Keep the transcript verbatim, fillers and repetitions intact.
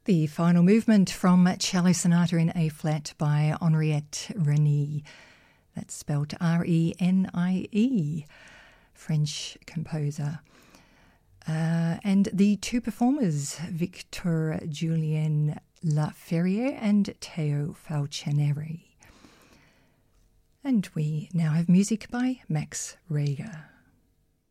The final movement from Cello Sonata in A-flat by Henriette Renie. That's spelled R E N I E, French composer. Uh, and the two performers, Victor Julien Laferrière and Theo Falcineri. And we now have music by Max Reger.